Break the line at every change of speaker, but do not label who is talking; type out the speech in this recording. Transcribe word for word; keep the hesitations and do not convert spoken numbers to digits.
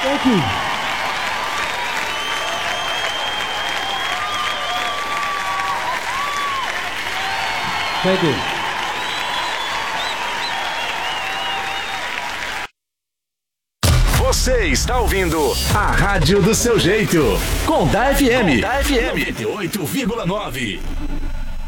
Thank you. Thank you.
Você está ouvindo a Rádio do Seu Jeito, com da F M, com da F M noventa e oito vírgula nove.